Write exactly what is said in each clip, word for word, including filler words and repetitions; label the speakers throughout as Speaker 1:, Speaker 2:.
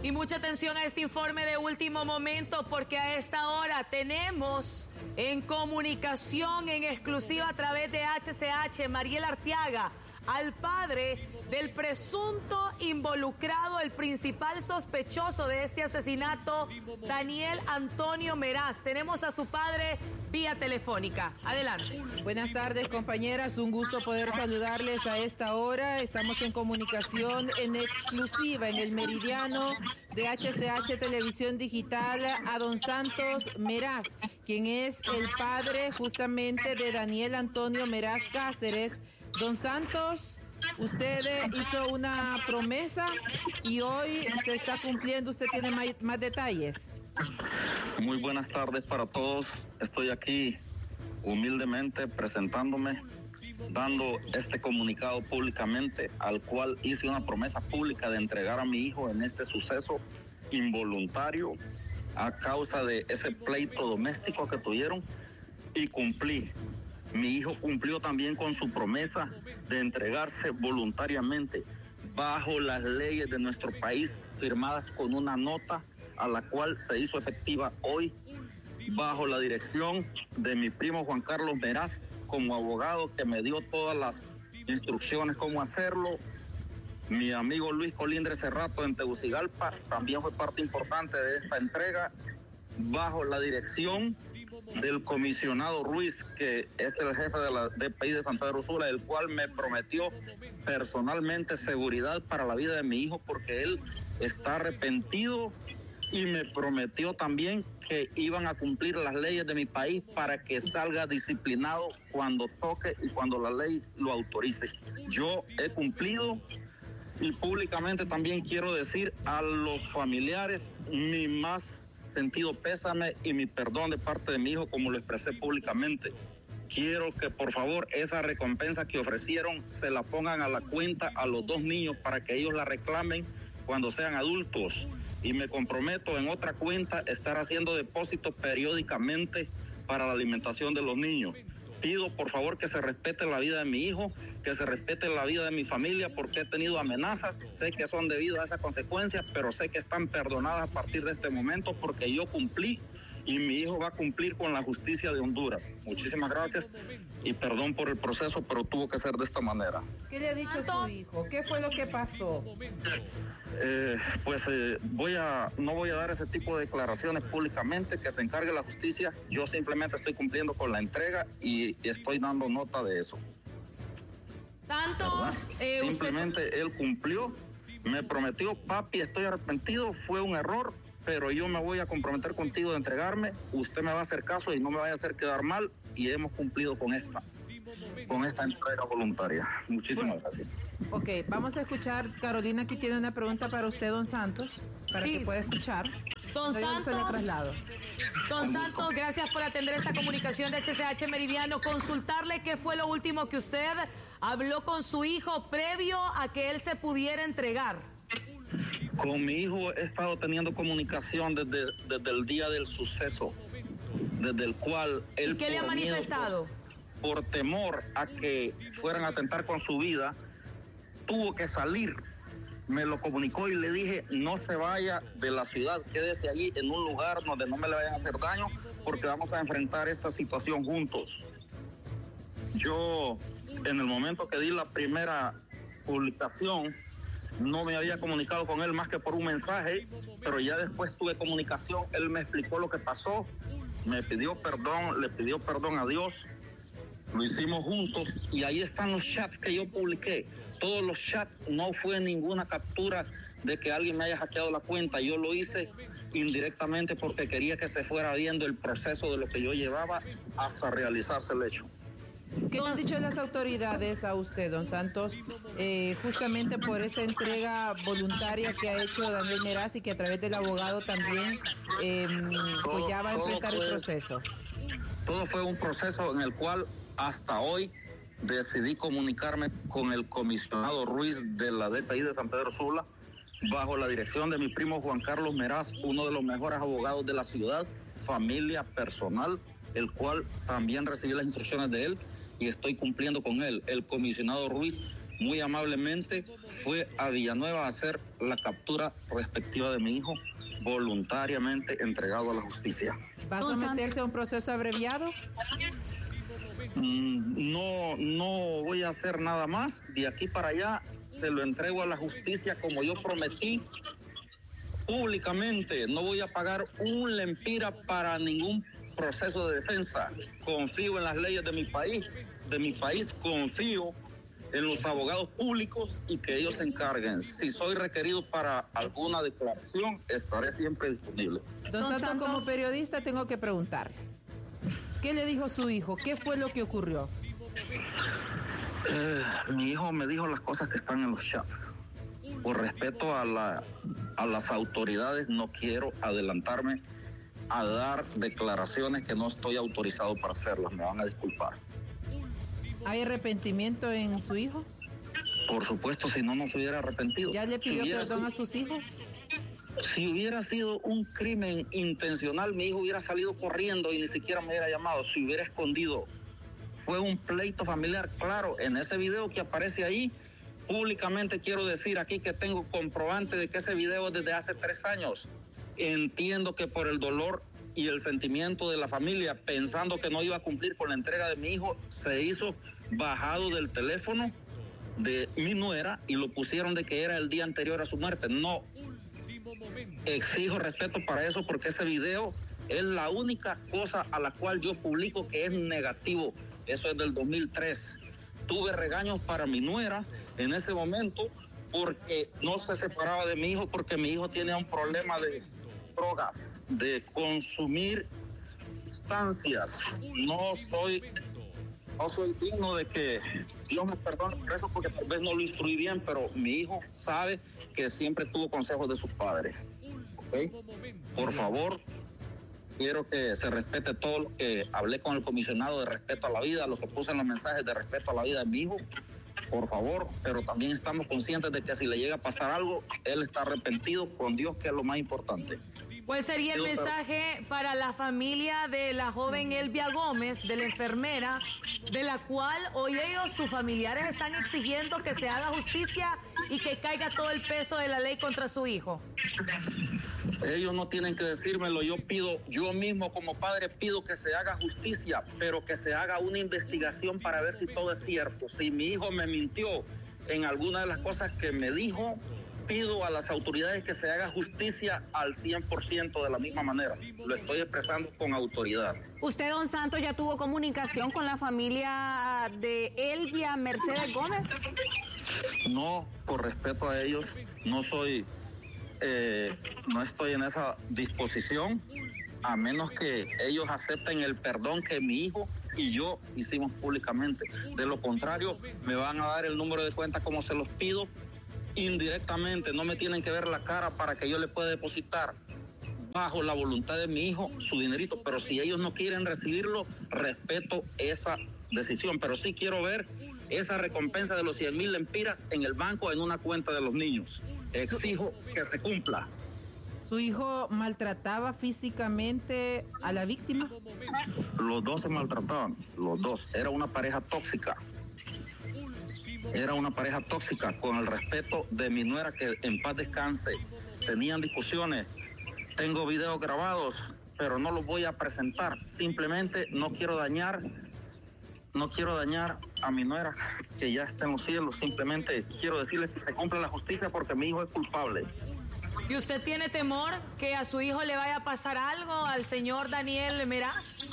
Speaker 1: Y mucha atención a este informe de último momento, porque a esta hora tenemos en comunicación en exclusiva a través de H C H, Mariel Arteaga, al padre del presunto involucrado, el principal sospechoso de este asesinato, Daniel Antonio Meraz. Tenemos a su padre vía telefónica. Adelante.
Speaker 2: Buenas tardes, compañeras. Un gusto poder saludarles a esta hora. Estamos en comunicación en exclusiva en el Meridiano de H C H Televisión Digital a don Santos Meraz, quien es el padre justamente de Daniel Antonio Meraz Cáceres. Don Santos, usted hizo una promesa y hoy se está cumpliendo. Usted tiene más, más detalles.
Speaker 3: Muy buenas tardes para todos. Estoy aquí humildemente presentándome, dando este comunicado públicamente, al cual hice una promesa pública de entregar a mi hijo en este suceso involuntario a causa de ese pleito doméstico que tuvieron, y cumplí. Mi hijo cumplió también con su promesa de entregarse voluntariamente bajo las leyes de nuestro país, firmadas con una nota a la cual se hizo efectiva hoy, bajo la dirección de mi primo Juan Carlos Meraz, como abogado que me dio todas las instrucciones cómo hacerlo. Mi amigo Luis Colindre Cerrato en Tegucigalpa también fue parte importante de esta entrega, bajo la dirección del comisionado Ruiz, que es el jefe de la D P I de San Pedro Sula, el cual me prometió personalmente seguridad para la vida de mi hijo, porque él está arrepentido, y me prometió también que iban a cumplir las leyes de mi país para que salga disciplinado cuando toque y cuando la ley lo autorice. Yo he cumplido, y públicamente también quiero decir a los familiares mi más sentido pésame y mi perdón de parte de mi hijo, como lo expresé públicamente. Quiero que por favor esa recompensa que ofrecieron se la pongan a la cuenta a los dos niños para que ellos la reclamen cuando sean adultos, y me comprometo en otra cuenta estar haciendo depósitos periódicamente para la alimentación de los niños. Pido por favor que se respete la vida de mi hijo, que se respete la vida de mi familia, porque he tenido amenazas. Sé que son debido a esas consecuencias, pero sé que están perdonadas a partir de este momento, porque yo cumplí y mi hijo va a cumplir con la justicia de Honduras. Muchísimas gracias y perdón por el proceso, pero tuvo que ser de esta manera.
Speaker 2: ¿Qué le ha dicho su hijo? ¿Qué fue lo que pasó?
Speaker 3: Eh, pues eh, voy a no voy a dar ese tipo de declaraciones públicamente, que se encargue la justicia. Yo simplemente estoy cumpliendo con la entrega y, y estoy dando nota de eso.
Speaker 1: Santos, eh,
Speaker 3: simplemente usted... él cumplió, me prometió: papi, estoy arrepentido, fue un error, pero yo me voy a comprometer contigo de entregarme, usted me va a hacer caso y no me vaya a hacer quedar mal, y hemos cumplido con esta, con esta entrega voluntaria. Muchísimas bueno, gracias.
Speaker 2: Ok, vamos a escuchar. Carolina aquí tiene una pregunta para usted, don Santos, para sí. que pueda escuchar.
Speaker 1: Don Santos, Don Santos, gracias por atender esta comunicación de H C H Meridiano. Consultarle qué fue lo último que usted habló con su hijo previo a que él se pudiera entregar.
Speaker 3: Con mi hijo he estado teniendo comunicación desde, desde el día del suceso, desde el cual él...
Speaker 1: ¿Y qué le ha manifestado?
Speaker 3: Por, por temor a que fueran a atentar con su vida, tuvo que salir. Me lo comunicó y le dije: no se vaya de la ciudad, quédese allí en un lugar donde no me le vayan a hacer daño, porque vamos a enfrentar esta situación juntos. Yo, en el momento que di la primera publicación, no me había comunicado con él más que por un mensaje, pero ya después tuve comunicación. Él me explicó lo que pasó, me pidió perdón, le pidió perdón a Dios, lo hicimos juntos, y ahí están los chats que yo publiqué. Todos los chats, no fue ninguna captura de que alguien me haya hackeado la cuenta. Yo lo hice indirectamente porque quería que se fuera viendo el proceso de lo que yo llevaba hasta realizarse el hecho.
Speaker 2: ¿Qué le han dicho las autoridades a usted, don Santos, eh, justamente por esta entrega voluntaria que ha hecho Daniel Meraz, y que a través del abogado también eh, pues ya va a enfrentar fue, el proceso?
Speaker 3: Todo fue un proceso en el cual hasta hoy decidí comunicarme con el comisionado Ruiz de la D P I de San Pedro Sula, bajo la dirección de mi primo Juan Carlos Meraz, uno de los mejores abogados de la ciudad, familia personal, el cual también recibí las instrucciones de él y estoy cumpliendo con él. El comisionado Ruiz muy amablemente fue a Villanueva a hacer la captura respectiva de mi hijo, voluntariamente entregado a la justicia.
Speaker 2: ¿Va a someterse a un proceso abreviado?
Speaker 3: Mm, no, no voy a hacer nada más. De aquí para allá se lo entrego a la justicia como yo prometí públicamente. No voy a pagar un lempira para ningún proceso de defensa. Confío en las leyes de mi país, de mi país, confío en los abogados públicos y que ellos se encarguen. Si soy requerido para alguna declaración, estaré siempre disponible.
Speaker 2: Don Santos, como periodista tengo que preguntarle, ¿qué le dijo su hijo? ¿Qué fue lo que ocurrió?
Speaker 3: Eh, mi hijo me dijo las cosas que están en los chats. Por respeto a, la, a las autoridades, no quiero adelantarme a dar declaraciones que no estoy autorizado para hacerlas. Me van a disculpar.
Speaker 2: ¿Hay arrepentimiento en su hijo?
Speaker 3: Por supuesto, si no, no se hubiera arrepentido.
Speaker 2: ¿Ya le pidió
Speaker 3: si
Speaker 2: perdón
Speaker 3: sido,
Speaker 2: a sus hijos?
Speaker 3: Si hubiera sido un crimen intencional, mi hijo hubiera salido corriendo y ni siquiera me hubiera llamado, se hubiera escondido. Fue un pleito familiar, claro, en ese video que aparece ahí, públicamente quiero decir aquí que tengo comprobante de que ese video es desde hace tres años. Entiendo que por el dolor y el sentimiento de la familia, pensando que no iba a cumplir con la entrega de mi hijo, se hizo bajado del teléfono de mi nuera y lo pusieron de que era el día anterior a su muerte. No, exijo respeto para eso porque ese video es la única cosa a la cual yo publico que es negativo. Eso es del dos mil tres. Tuve regaños para mi nuera en ese momento porque no se separaba de mi hijo, porque mi hijo tiene un problema de drogas, de consumir sustancias. No soy, no soy digno de que Dios me perdone por eso, porque tal vez no lo instruí bien, pero mi hijo sabe que siempre tuvo consejos de sus padres. ¿Okay? Por favor, quiero que se respete todo lo que hablé con el comisionado de respeto a la vida, lo que puse en los mensajes de respeto a la vida de mi hijo. Por favor, pero también estamos conscientes de que si le llega a pasar algo, él está arrepentido con Dios, que es lo más importante.
Speaker 1: ¿Cuál sería el mensaje para la familia de la joven Elvia Gómez, de la enfermera, de la cual hoy ellos, sus familiares, están exigiendo que se haga justicia y que caiga todo el peso de la ley contra su hijo?
Speaker 3: Ellos no tienen que decírmelo, yo pido, yo mismo como padre pido que se haga justicia, pero que se haga una investigación para ver si todo es cierto. Si mi hijo me mintió en alguna de las cosas que me dijo, pido a las autoridades que se haga justicia al cien por ciento de la misma manera. Lo estoy expresando con autoridad.
Speaker 4: ¿Usted, don Santos, ya tuvo comunicación con la familia de Elvia Mercedes Gómez?
Speaker 3: No, por respeto a ellos, no soy, eh, no estoy en esa disposición, a menos que ellos acepten el perdón que mi hijo y yo hicimos públicamente. De lo contrario, me van a dar el número de cuenta como se los pido, indirectamente. No me tienen que ver la cara para que yo le pueda depositar bajo la voluntad de mi hijo su dinerito, pero si ellos no quieren recibirlo, respeto esa decisión, pero sí quiero ver esa recompensa de los cien mil lempiras en el banco, en una cuenta de los niños. Exijo que se cumpla.
Speaker 2: ¿Su hijo maltrataba físicamente a la víctima?
Speaker 3: Los dos se maltrataban, los dos. Era una pareja tóxica. Era una pareja tóxica, con el respeto de mi nuera, que en paz descanse. Tenían discusiones. Tengo videos grabados, pero no los voy a presentar. Simplemente no quiero dañar, no quiero dañar a mi nuera, que ya está en los cielos. Simplemente quiero decirles que se cumpla la justicia porque mi hijo es culpable.
Speaker 1: ¿Y usted tiene temor que a su hijo le vaya a pasar algo, al señor Daniel Meraz?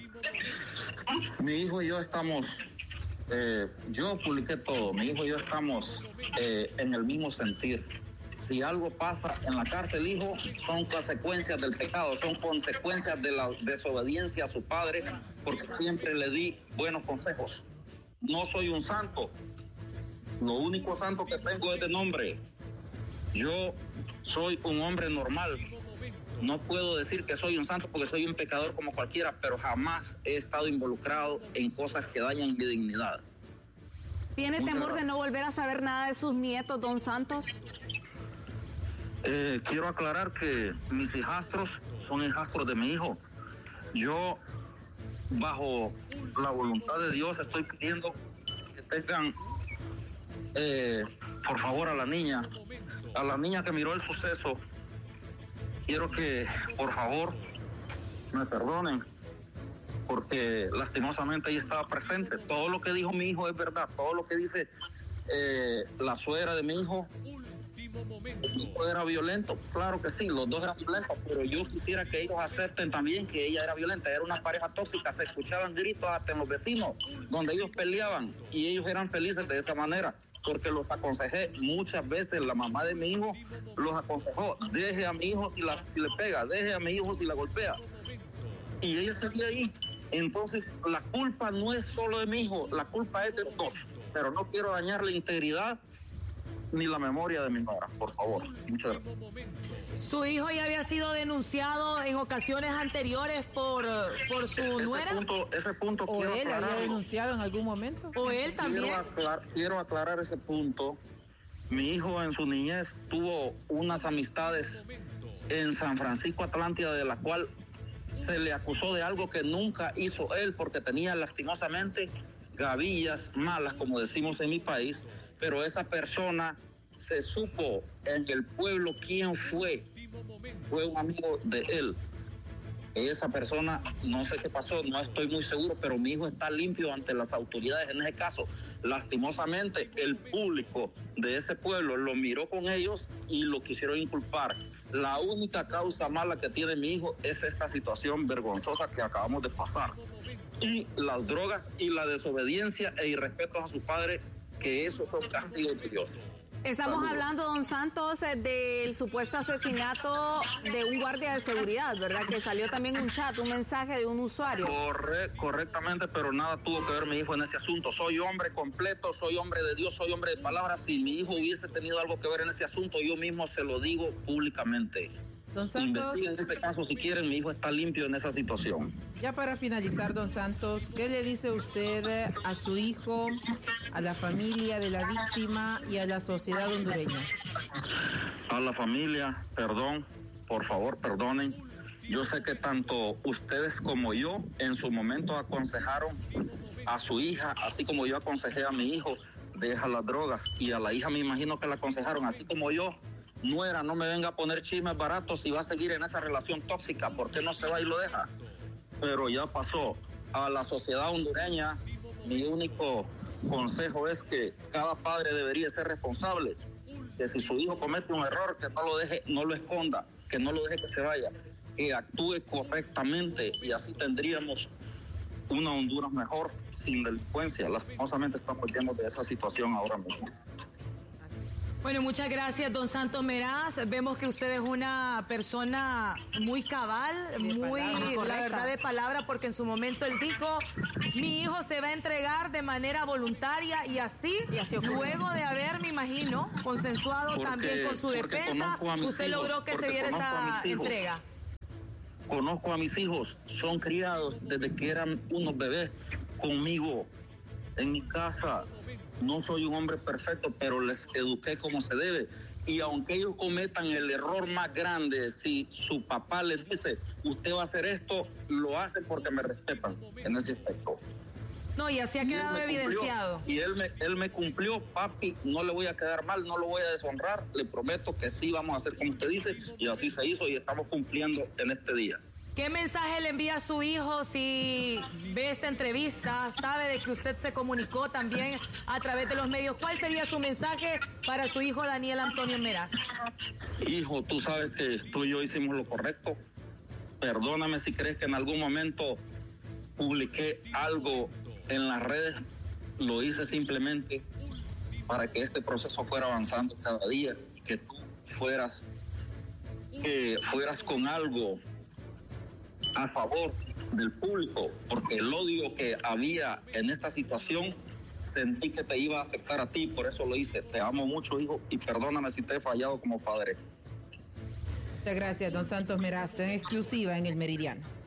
Speaker 3: Mi hijo y yo estamos... Eh, yo publiqué todo, mi hijo y yo estamos eh, en el mismo sentir. Si algo pasa en la cárcel, hijo, son consecuencias del pecado, son consecuencias de la desobediencia a su padre, porque siempre le di buenos consejos. No soy un santo, lo único santo que tengo es de nombre. Yo soy un hombre normal. No puedo decir que soy un santo porque soy un pecador como cualquiera, pero jamás he estado involucrado en cosas que dañan mi dignidad.
Speaker 4: ¿Tiene Muchas temor gracias. de no volver a saber nada de sus nietos, don Santos?
Speaker 3: Eh, quiero aclarar que mis hijastros son hijastros de mi hijo. Yo, bajo la voluntad de Dios, estoy pidiendo que tengan eh, por favor, a la niña, a la niña que miró el suceso, quiero que, por favor, me perdonen, porque lastimosamente ella estaba presente. Todo lo que dijo mi hijo es verdad, todo lo que dice eh, la suegra de mi hijo. Mi hijo era violento, claro que sí, los dos eran violentos, pero yo quisiera que ellos acepten también que ella era violenta, era una pareja tóxica, se escuchaban gritos hasta en los vecinos, donde ellos peleaban, y ellos eran felices de esa manera, porque los aconsejé muchas veces. La mamá de mi hijo los aconsejó: deje a mi hijo si, la, si le pega, deje a mi hijo si la golpea, y ella seguía ahí. Entonces la culpa no es solo de mi hijo, la culpa es de los dos, pero no quiero dañar la integridad ni la memoria de mi nuera, por favor. Muchas gracias.
Speaker 1: ¿Su hijo ya había sido denunciado en ocasiones anteriores por, por su
Speaker 3: ese
Speaker 1: nuera?
Speaker 3: Punto, ese punto
Speaker 2: ¿O
Speaker 3: quiero
Speaker 2: él había
Speaker 3: aclararlo.
Speaker 2: denunciado en algún momento?
Speaker 1: ¿O él también?
Speaker 3: Quiero aclarar, quiero aclarar ese punto. Mi hijo en su niñez tuvo unas amistades en San Francisco Atlántida, de la cual se le acusó de algo que nunca hizo él, porque tenía lastimosamente gavillas malas, como decimos en mi país, pero esa persona se supo en el pueblo quién fue, fue un amigo de él. Esa persona, no sé qué pasó, no estoy muy seguro, pero mi hijo está limpio ante las autoridades en ese caso. Lastimosamente, el público de ese pueblo lo miró con ellos y lo quisieron inculpar. La única causa mala que tiene mi hijo es esta situación vergonzosa que acabamos de pasar. Y las drogas y la desobediencia e irrespetos a su padre, que esos son castigos de Dios.
Speaker 4: Estamos
Speaker 3: Saludos.
Speaker 4: hablando, don Santos, eh, del supuesto asesinato de un guardia de seguridad, ¿verdad? Que salió también un chat, un mensaje de un usuario.
Speaker 3: Corre, correctamente, pero nada tuvo que ver mi hijo en ese asunto. Soy hombre completo, soy hombre de Dios, soy hombre de palabras. Si mi hijo hubiese tenido algo que ver en ese asunto, yo mismo se lo digo públicamente.
Speaker 2: Don Santos,
Speaker 3: Investiguen ese caso si quieren, mi hijo está limpio en esa situación.
Speaker 2: ya para finalizar, don Santos, ¿qué le dice usted a su hijo, a la familia de la víctima y a la sociedad hondureña?
Speaker 3: A la familia, perdón, por favor, perdonen. Yo sé que tanto ustedes como yo en su momento aconsejaron a su hija, así como yo aconsejé a mi hijo, deja las drogas, y a la hija me imagino que la aconsejaron, así como yo. Nuera, no me venga a poner chismes baratos si va a seguir en esa relación tóxica, ¿por qué no se va y lo deja? Pero ya pasó. A la sociedad hondureña, mi único consejo es que cada padre debería ser responsable, que si su hijo comete un error, que no lo deje, no lo esconda, que no lo deje que se vaya, que actúe correctamente, y así tendríamos una Honduras mejor, sin delincuencia. Lastimosamente estamos llenos de esa situación ahora mismo.
Speaker 1: Bueno, muchas gracias, don Santos Meraz. Vemos que usted es una persona muy cabal, muy, la verdad, de palabra, porque en su momento él dijo: mi hijo se va a entregar de manera voluntaria, y así,
Speaker 4: Y así
Speaker 1: luego de haber, me imagino, consensuado
Speaker 3: Porque-
Speaker 1: también con su
Speaker 3: porque
Speaker 1: defensa,
Speaker 3: conozco a mis
Speaker 1: usted
Speaker 3: hijos,
Speaker 1: logró que se
Speaker 3: porque
Speaker 1: diera
Speaker 3: conozco a
Speaker 1: esa
Speaker 3: mis hijos.
Speaker 1: entrega.
Speaker 3: Conozco a mis hijos, son criados desde que eran unos bebés conmigo, en mi casa. No soy un hombre perfecto, pero les eduqué como se debe. Y aunque ellos cometan el error más grande, si su papá les dice, usted va a hacer esto, lo hacen porque me respetan en ese aspecto.
Speaker 1: No, y así ha
Speaker 3: Y él
Speaker 1: quedado
Speaker 3: me cumplió,
Speaker 1: evidenciado.
Speaker 3: Y él me, él me cumplió, papi, no le voy a quedar mal, no lo voy a deshonrar, le prometo que sí vamos a hacer como usted dice, y así se hizo y estamos cumpliendo en este día.
Speaker 1: ¿Qué mensaje le envía a su hijo si ve esta entrevista, sabe de que usted se comunicó también a través de los medios? ¿Cuál sería su mensaje para su hijo Daniel Antonio Meraz?
Speaker 3: Hijo, tú sabes que tú y yo hicimos lo correcto. Perdóname si crees que en algún momento publiqué algo en las redes. Lo hice simplemente para que este proceso fuera avanzando cada día y que tú fueras, que fueras con algo a favor del público, porque el odio que había en esta situación sentí que te iba a afectar a ti, por eso lo hice. Te amo mucho, hijo, y perdóname si te he fallado como padre.
Speaker 2: Muchas gracias, don Santos Meraz, en exclusiva en El Meridiano.